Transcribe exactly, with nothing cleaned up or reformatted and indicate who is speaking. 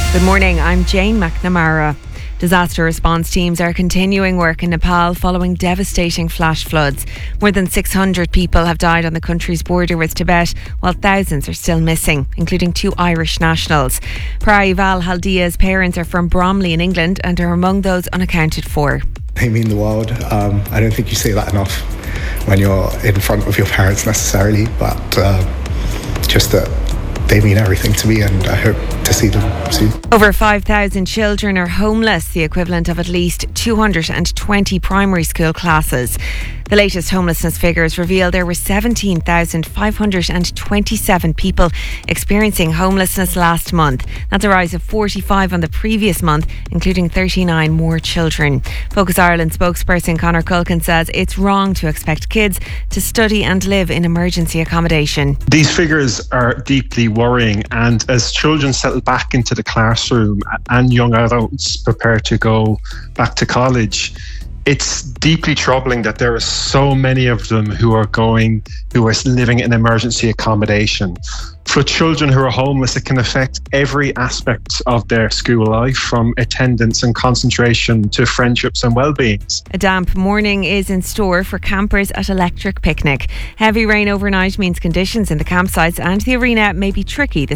Speaker 1: Good morning, I'm Jane McNamara. Disaster response teams are continuing work in Nepal following devastating flash floods. More than six hundred people have died on the country's border with Tibet, while thousands are still missing, including two Irish nationals. Praival Haldia's parents are from Bromley in England and are among those unaccounted for.
Speaker 2: They mean the world. Um, I don't think you say that enough when you're in front of your parents necessarily, but uh, just that they mean everything to me, and I hope to see them soon.
Speaker 1: Over five thousand children are homeless, the equivalent of at least two hundred twenty primary school classes. The latest homelessness figures reveal there were seventeen thousand five hundred twenty-seven people experiencing homelessness last month. That's a rise of forty-five on the previous month, including thirty-nine more children. Focus Ireland spokesperson Conor Culkin says it's wrong to expect kids to study and live in emergency accommodation.
Speaker 3: These figures are deeply worrying, and as children settle back into the classroom and young adults prepare to go back to college, it's deeply troubling that there are so many of them who are going, who are living in emergency accommodation. For children who are homeless, it can affect every aspect of their school life, from attendance and concentration to friendships and well-being.
Speaker 1: A damp morning is in store for campers at Electric Picnic. Heavy rain overnight means conditions in the campsites and the arena may be tricky this